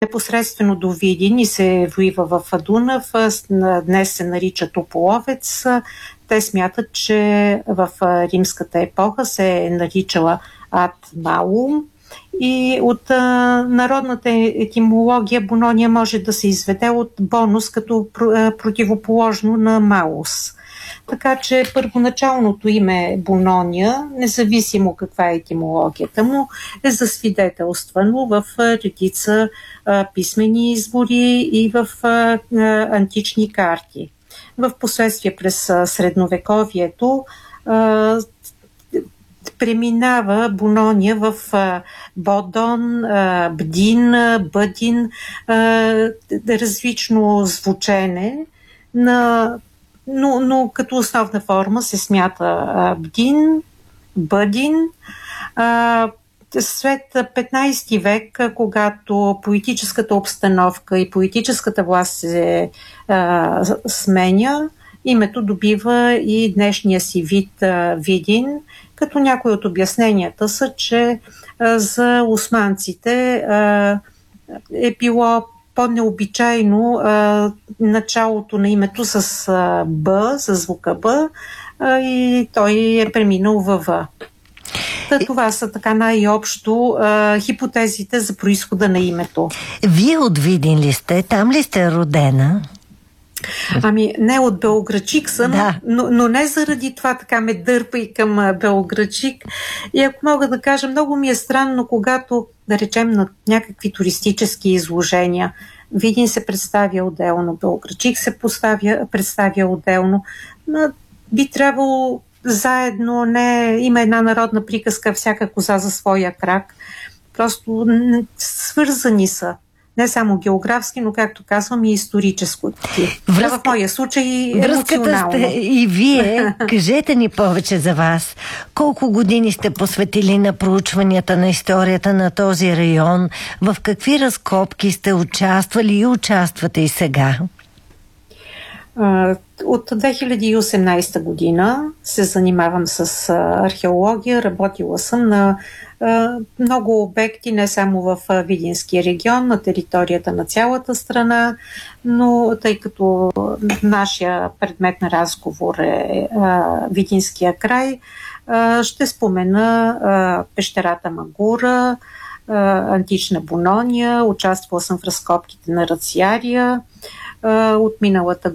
непосредствено до Видин и се воива в Дунав. Днес се нарича Тополовец. Те смятат, че в римската епоха се е наричала Ад Малум. И от народната етимология Бонония може да се изведе от бонус като противоположно на Малус. Така че първоначалното име Бонония, независимо каква е етимологията му, е засвидетелствано в редица писмени извори и в антични карти. В последствие през средновековието преминава Бонония в Бодон, Бдин, Бъдин, различно звучене, но като основна форма се смята Бдин, Бъдин. След 15 век, когато политическата обстановка и политическата власт се сменя, името добива и днешния си вид Видин, като някои от обясненията са, че за османците е било по-необичайно началото на името с Б, с звука Б, и той е преминал във В. Това са така най-общо хипотезите за произхода на името. Вие от Видин ли сте? Там ли сте родена? Ами, не от Белоградчик съм, да. но не заради това така ме дърпа и към Белоградчик. И ако мога да кажа, много ми е странно, когато, да речем, на някакви туристически изложения Видин се представя отделно, Белоградчик се представя отделно. Но би трябвало заедно, има една народна приказка, всяка коза за своя крак. Просто свързани са. Не само географски, но, както казвам, и историческо. В моя случай емоционално. Сте и вие. Кажете ни повече за вас. Колко години сте посветили на проучванията на историята на този район? В какви разкопки сте участвали и участвате и сега? От 2018 година се занимавам с археология. Работила съм на много обекти, не само в Видинския регион, на територията на цялата страна, но тъй като нашия предмет на разговор е Видинския край, ще спомена пещерата Магура, антична Бонония, участвала съм в разкопките на Рациария от миналата